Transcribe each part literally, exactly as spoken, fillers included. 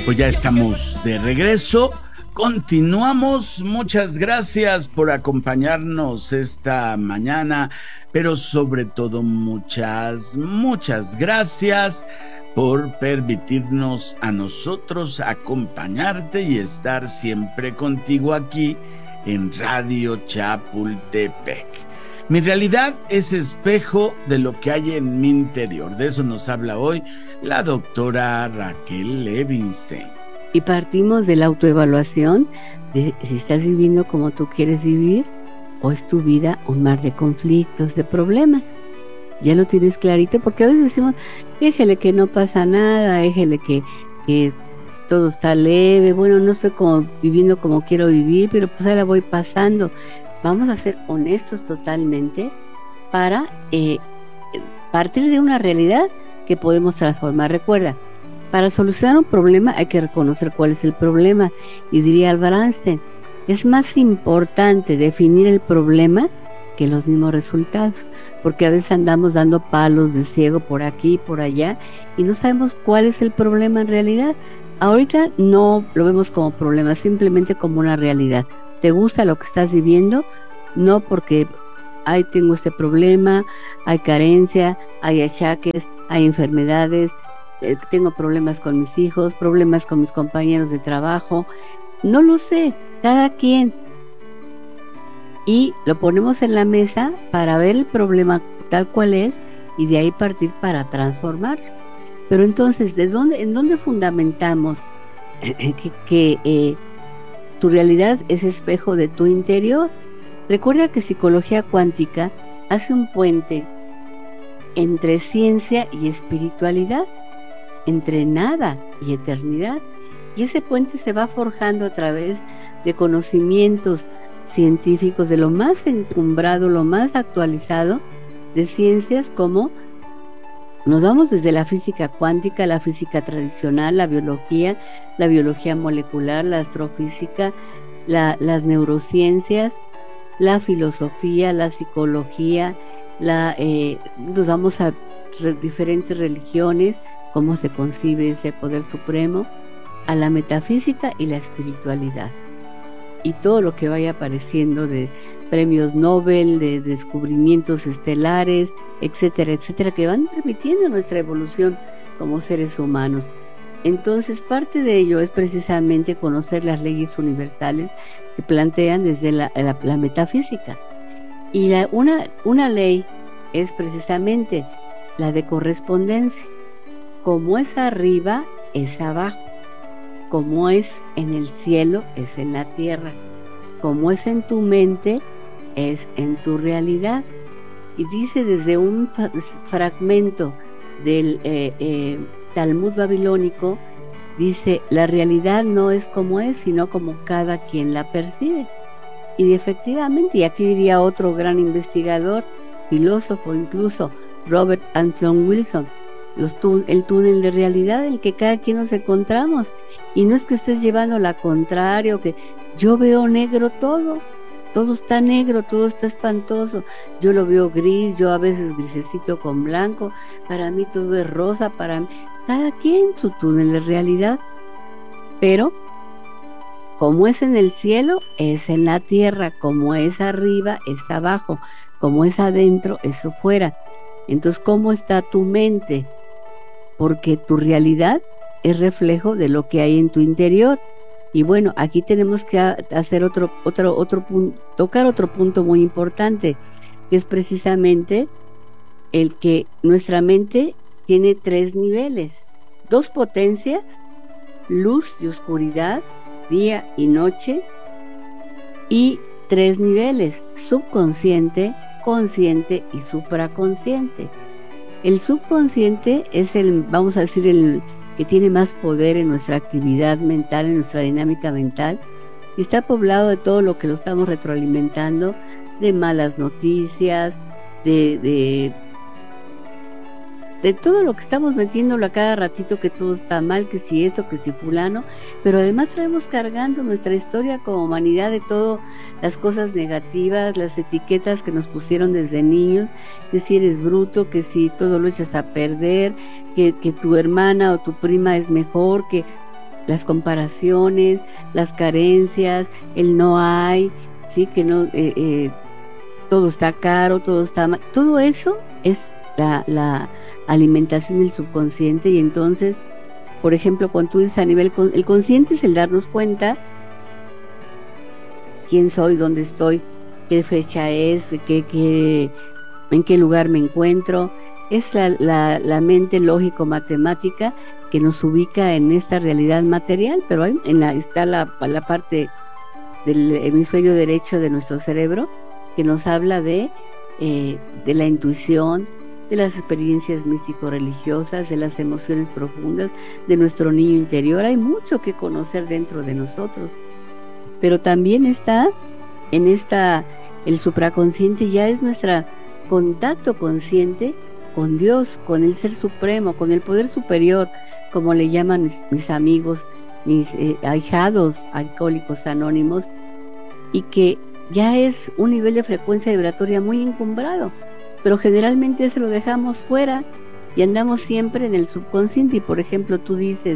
Pues ya estamos de regreso. Continuamos. Muchas gracias por acompañarnos esta mañana, pero sobre todo muchas, muchas gracias por permitirnos a nosotros acompañarte y estar siempre contigo aquí en Radio Chapultepec. Mi realidad es espejo de lo que hay en mi interior. De eso nos habla hoy la doctora Raquel Levinstein. Y partimos de la autoevaluación de si estás viviendo como tú quieres vivir o es tu vida un mar de conflictos, de problemas. Ya lo tienes clarito, porque a veces decimos, déjele que no pasa nada, déjele que, que todo está leve, bueno, no estoy como viviendo como quiero vivir, pero pues ahora voy pasando. Vamos a ser honestos totalmente para eh, partir de una realidad que podemos transformar. Recuerda, para solucionar un problema hay que reconocer cuál es el problema. Y diría Albert Einstein, es más importante definir el problema que los mismos resultados, porque a veces andamos dando palos de ciego por aquí y por allá y no sabemos cuál es el problema en realidad. Ahorita no lo vemos como problema, simplemente como una realidad. ¿Te gusta lo que estás viviendo? No porque ay, tengo este problema, hay carencia, hay achaques, hay enfermedades, eh, tengo problemas con mis hijos, problemas con mis compañeros de trabajo. No lo sé, cada quien. Y lo ponemos en la mesa para ver el problema tal cual es y de ahí partir para transformarlo. Pero entonces, ¿de dónde, en dónde fundamentamos que, que eh, tu realidad es espejo de tu interior? Recuerda que psicología cuántica hace un puente entre ciencia y espiritualidad, entre nada y eternidad. Y ese puente se va forjando a través de conocimientos científicos de lo más encumbrado, lo más actualizado de ciencias, como nos vamos desde la física cuántica, la física tradicional, la biología, la biología molecular, la astrofísica, la, las neurociencias, la filosofía, la psicología, la, eh, nos vamos a re, diferentes religiones, cómo se concibe ese poder supremo, a la metafísica y la espiritualidad. Y todo lo que vaya apareciendo de premios Nobel, de descubrimientos estelares, etcétera, etcétera, que van permitiendo nuestra evolución como seres humanos. Entonces, parte de ello es precisamente conocer las leyes universales que plantean desde la, la, la metafísica. Y la, una, una ley es precisamente la de correspondencia. Como es arriba, es abajo. Como es en el cielo, es en la tierra. Como es en tu mente, es en tu realidad. Y dice desde un fa- fragmento del eh, eh, Talmud babilónico, dice, la realidad no es como es, sino como cada quien la percibe. Y efectivamente, y aquí diría otro gran investigador, filósofo incluso, Robert Anton Wilson, los tú, el túnel de realidad en el que cada quien nos encontramos. Y no es que estés llevando la contraria, o que yo veo negro todo, todo está negro, todo está espantoso, yo lo veo gris, yo a veces grisecito con blanco, para mí todo es rosa, para mí, cada quien su túnel de realidad. Pero como es en el cielo, es en la tierra, como es arriba, es abajo, como es adentro, es afuera. Entonces, ¿cómo está tu mente? Porque tu realidad es reflejo de lo que hay en tu interior. Y bueno, aquí tenemos que hacer otro, otro, otro punto, tocar otro punto muy importante, que es precisamente el que nuestra mente tiene tres niveles, dos potencias, luz y oscuridad, día y noche, y tres niveles, subconsciente, consciente y supraconsciente. El subconsciente es el, vamos a decir, el que tiene más poder en nuestra actividad mental, en nuestra dinámica mental, y está poblado de todo lo que lo estamos retroalimentando, de malas noticias, de, de, de todo lo que estamos metiéndolo a cada ratito, que todo está mal, que si esto, que si fulano, pero además traemos cargando nuestra historia como humanidad de todo, las cosas negativas, las etiquetas que nos pusieron desde niños, que si eres bruto, que si todo lo echas a perder, que, que tu hermana o tu prima es mejor, que las comparaciones, las carencias, el no hay, sí, que no, eh, eh, todo está caro, todo está mal, todo eso es la, la alimentación del subconsciente. Y entonces, por ejemplo, cuando tú dices a nivel, con, el consciente es el darnos cuenta quién soy, dónde estoy, qué fecha es, qué, qué, en qué lugar me encuentro. Es la, la, la mente lógico-matemática que nos ubica en esta realidad material, pero hay, en la, está la, la parte del hemisferio derecho de nuestro cerebro que nos habla de, eh, de la intuición, de las experiencias místico-religiosas, de las emociones profundas, de nuestro niño interior. Hay mucho que conocer dentro de nosotros, pero también está en esta, el supraconsciente ya es nuestro contacto consciente con Dios, con el Ser Supremo, con el Poder Superior, como le llaman mis, mis amigos, mis eh, ahijados alcohólicos anónimos, y que ya es un nivel de frecuencia vibratoria muy encumbrado, pero generalmente se lo dejamos fuera y andamos siempre en el subconsciente. Y por ejemplo, tú dices,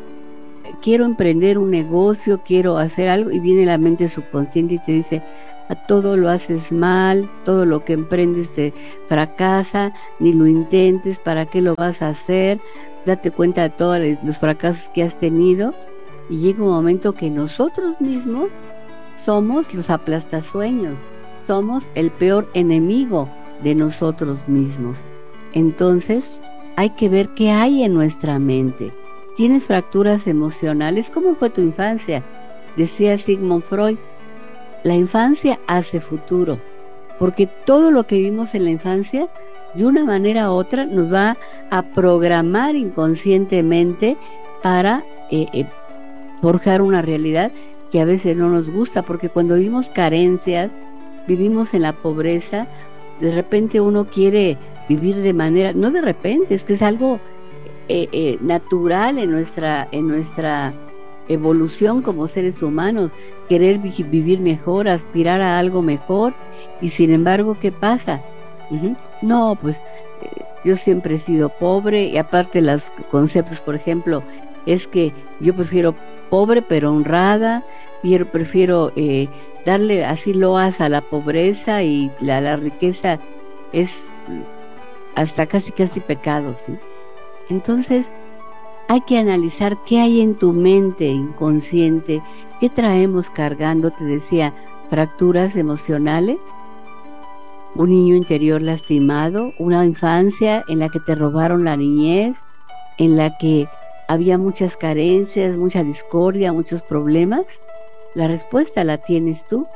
quiero emprender un negocio, quiero hacer algo, y viene la mente subconsciente y te dice, a todo lo haces mal, todo lo que emprendes te fracasa, ni lo intentes, ¿para qué lo vas a hacer? Date cuenta de todos los fracasos que has tenido. Y llega un momento que nosotros mismos somos los aplastasueños, somos el peor enemigo de nosotros mismos. Entonces hay que ver qué hay en nuestra mente. ¿Tienes fracturas emocionales? ¿Cómo fue tu infancia? Decía Sigmund Freud, la infancia hace futuro, porque todo lo que vivimos en la infancia, de una manera u otra, nos va a programar inconscientemente para eh, eh, forjar una realidad que a veces no nos gusta, porque cuando vivimos carencias, vivimos en la pobreza, de repente uno quiere vivir de manera, no de repente, es que es algo eh, eh, natural en nuestra, en nuestra evolución como seres humanos, querer vi- vivir mejor, aspirar a algo mejor. Y sin embargo, ¿qué pasa? Uh-huh. No, pues eh, yo siempre he sido pobre, y aparte los conceptos, por ejemplo, es que yo prefiero pobre pero honrada, yo prefiero eh, darle así loas a la pobreza, y la, la riqueza es hasta casi casi pecado, ¿sí? Entonces hay que analizar qué hay en tu mente inconsciente, qué traemos cargando. Te decía, fracturas emocionales, un niño interior lastimado, una infancia en la que te robaron la niñez, en la que había muchas carencias, mucha discordia, muchos problemas. La respuesta la tienes tú.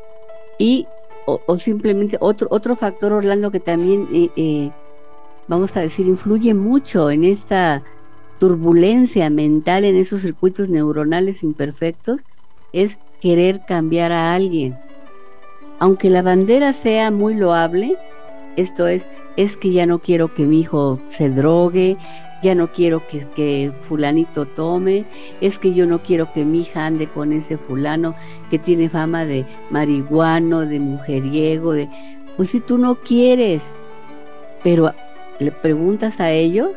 Y o, o simplemente otro, otro factor, Orlando, que también eh, eh, vamos a decir influye mucho en esta turbulencia mental, en esos circuitos neuronales imperfectos, es querer cambiar a alguien. Aunque la bandera sea muy loable, esto es, es que ya no quiero que mi hijo se drogue, ya no quiero que, que fulanito tome, es que yo no quiero que mi hija ande con ese fulano que tiene fama de marihuano, de mujeriego, de... Pues si tú no quieres, pero le preguntas a ellos,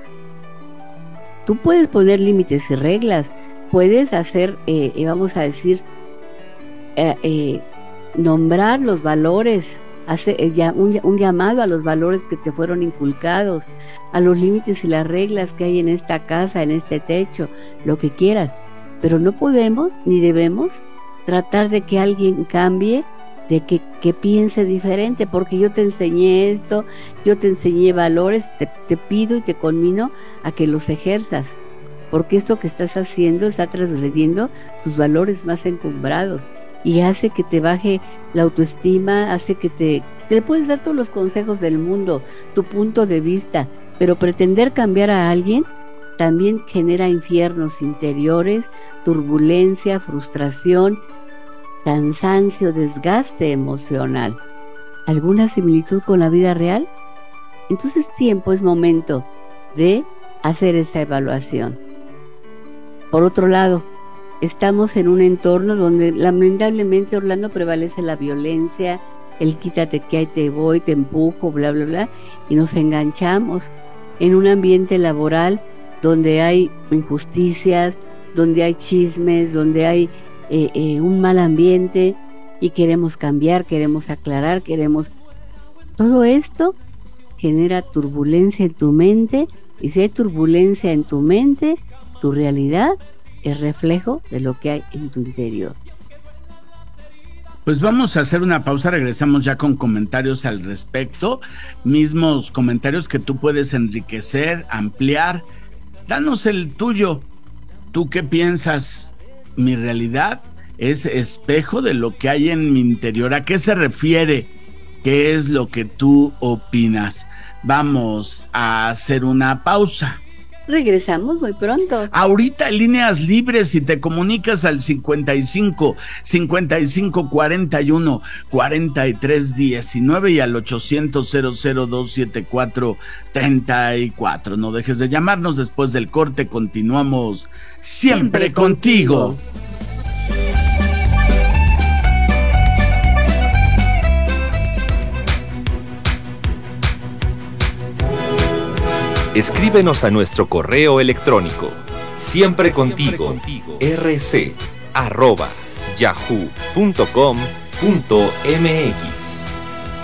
tú puedes poner límites y reglas, puedes hacer, eh, vamos a decir, eh, eh, nombrar los valores, hacer eh, ya un, un llamado a los valores que te fueron inculcados, a los límites y las reglas que hay en esta casa, en este techo, lo que quieras. Pero no podemos ni debemos tratar de que alguien cambie, de que, que piense diferente, porque yo te enseñé esto, yo te enseñé valores, te, te pido y te conmino a que los ejerzas, porque esto que estás haciendo está transgrediendo tus valores más encumbrados y hace que te baje la autoestima, hace que te, te le puedes dar todos los consejos del mundo, tu punto de vista, pero pretender cambiar a alguien también genera infiernos interiores, turbulencia, frustración, cansancio, desgaste emocional. ¿Alguna similitud con la vida real? Entonces tiempo, es momento de hacer esa evaluación. Por otro lado, estamos en un entorno donde lamentablemente, Orlando, prevalece la violencia, el quítate que ahí te voy, te empujo, bla, bla, bla, y nos enganchamos en un ambiente laboral donde hay injusticias, donde hay chismes, donde hay eh, eh, un mal ambiente y queremos cambiar, queremos aclarar, queremos... Todo esto genera turbulencia en tu mente, y si hay turbulencia en tu mente, tu realidad es reflejo de lo que hay en tu interior. Pues vamos a hacer una pausa, regresamos ya con comentarios al respecto, mismos comentarios que tú puedes enriquecer, ampliar. Danos el tuyo. ¿Tú qué piensas? ¿Mi realidad es espejo de lo que hay en mi interior? ¿A qué se refiere? ¿Qué es lo que tú opinas? Vamos a hacer una pausa. Regresamos muy pronto. Ahorita en líneas libres, si te comunicas al cincuenta y cinco, cincuenta y cinco, cuarenta y uno, cuarenta y tres, diecinueve y al ochocientos, cero cero dos siete cuatro, treinta y cuatro. No dejes de llamarnos. Después del corte continuamos siempre, siempre contigo. contigo. Escríbenos a nuestro correo electrónico siempre contigo rc arroba yahoo punto com punto mx.